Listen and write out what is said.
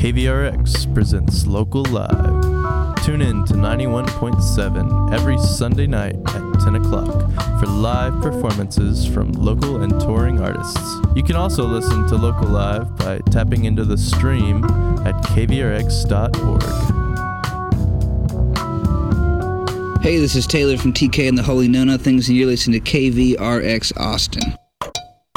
KVRX presents Local Live. Tune in to 91.7 every Sunday night at 10 o'clock for live performances from local and touring artists. You can also listen to Local Live by tapping into the stream at kvrx.org. Hey, this is Taylor from TK and the Holy Know Nothings, and you're listening to KVRX Austin.